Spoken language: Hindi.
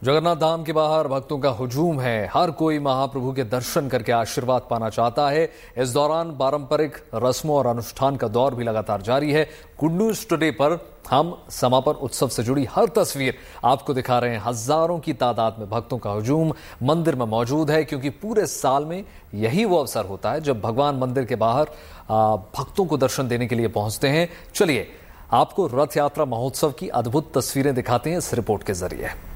जगन्नाथ धाम के बाहर भक्तों का हुजूम है। हर कोई महाप्रभु के दर्शन करके आशीर्वाद पाना चाहता है। इस दौरान पारंपरिक रस्मों और अनुष्ठान का दौर भी लगातार जारी है। गुड न्यूज टुडे पर हम समापन उत्सव से जुड़ी हर तस्वीर आपको दिखा रहे हैं। हजारों की तादाद में भक्तों का हुजूम मंदिर में मौजूद है, क्योंकि पूरे साल में यही वो अवसर होता है जब भगवान मंदिर के बाहर भक्तों को दर्शन देने के लिए पहुंचते हैं। चलिए आपको रथ यात्रा महोत्सव की अद्भुत तस्वीरें दिखाते हैं इस रिपोर्ट के जरिए।